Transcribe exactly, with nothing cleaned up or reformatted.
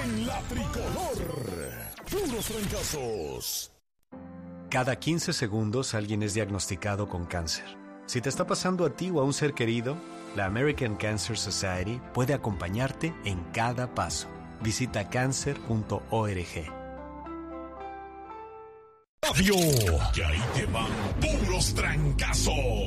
en la tricolor. Puros fracasos. Cada quince segundos alguien es diagnosticado con cáncer. Si te está pasando a ti o a un ser querido, la American Cancer Society puede acompañarte en cada paso. Visita cancer punto org. Radio. Y ahí te van puros trancazos.